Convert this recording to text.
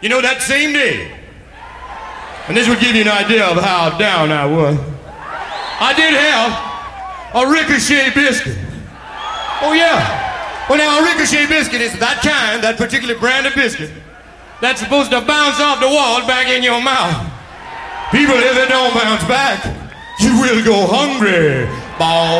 You know, that same day, and this would give you an idea of how down I was, I did have a ricochet biscuit. Oh yeah. Well now, a ricochet biscuit is that kind, that particular brand of biscuit, that's supposed to bounce off the wall back in your mouth. People, if it don't bounce back, you will go hungry. Ball.